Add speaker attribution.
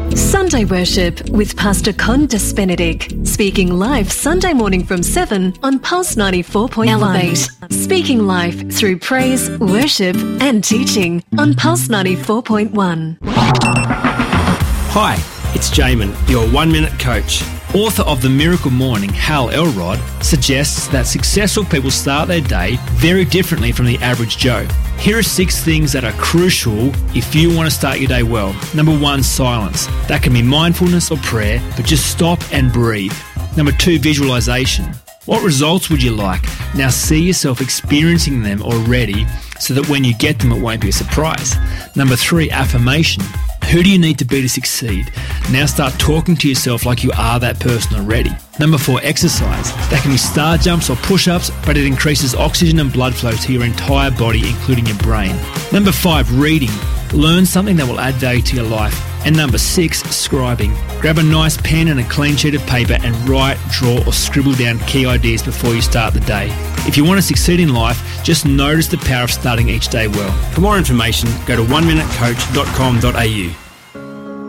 Speaker 1: Sunday Worship with Pastor Con Despenedict. Speaking live Sunday morning from 7 on Pulse 94.1. Elevate. Speaking live through praise, worship and teaching on Pulse 94.1.
Speaker 2: Hi, it's Jamin, your 1-minute coach. Author of The Miracle Morning, Hal Elrod, suggests that successful people start their day very differently from the average Joe. Here are 6 things that are crucial if you want to start your day well. Number 1, silence. That can be mindfulness or prayer, but just stop and breathe. Number 2, visualization. What results would you like? Now see yourself experiencing them already so that when you get them it won't be a surprise. Number 3, affirmation. Who do you need to be to succeed? Now start talking to yourself like you are that person already. Number 4, exercise. That can be star jumps or push-ups, but it increases oxygen and blood flow to your entire body, including your brain. Number 5, reading. Learn something that will add value to your life. And number 6, scribing. Grab a nice pen and a clean sheet of paper and write, draw or scribble down key ideas before you start the day. If you want to succeed in life, just notice the power of starting each day well. For more information, go to oneminutecoach.com.au.